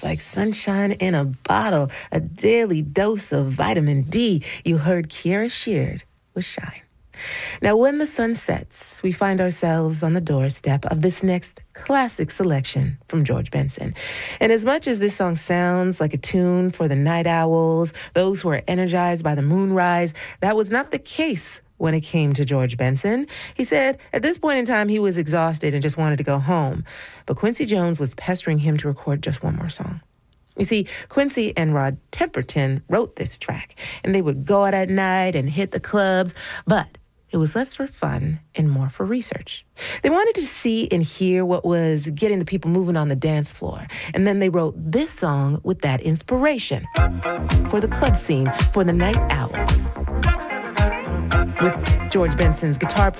like sunshine in a bottle, a daily dose of vitamin D. You heard Kiara Sheard with Shine. Now, when the sun sets, we find ourselves on the doorstep of this next classic selection from George Benson. And as much as this song sounds like a tune for the night owls, those who are energized by the moonrise, that was not the case when it came to George Benson. He said at this point in time, he was exhausted and just wanted to go home. But Quincy Jones was pestering him to record just one more song. You see, Quincy and Rod Temperton wrote this track, and they would go out at night and hit the clubs, but it was less for fun and more for research. They wanted to see and hear what was getting the people moving on the dance floor. And then they wrote this song with that inspiration for the club scene, for the night owls. With George Benson's guitar playing